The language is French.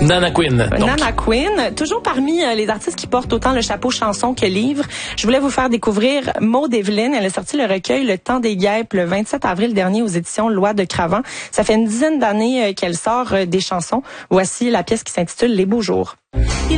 Nana Queen. Nana Queen, toujours parmi les artistes qui portent autant le chapeau chanson que livre. Je voulais vous faire découvrir Maude Evelyne. Elle a sorti le recueil Le Temps des guêpes le 27 avril dernier aux éditions Loi de Cravant. Ça fait une dizaine d'années qu'elle sort des chansons. Voici la pièce qui s'intitule Les beaux jours.